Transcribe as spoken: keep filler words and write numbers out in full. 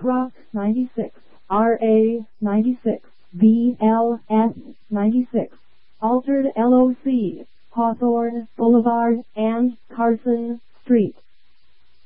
Rock ninety-six, R A ninety-six, B L S ninety-six, Altered L O C, Hawthorne Boulevard and Carson Street.